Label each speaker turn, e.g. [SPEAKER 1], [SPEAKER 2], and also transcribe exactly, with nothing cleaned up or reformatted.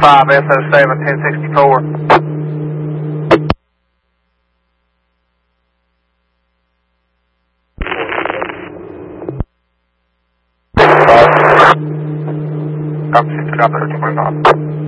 [SPEAKER 1] five S O seven, ten sixty-four. Copy, copy, copy,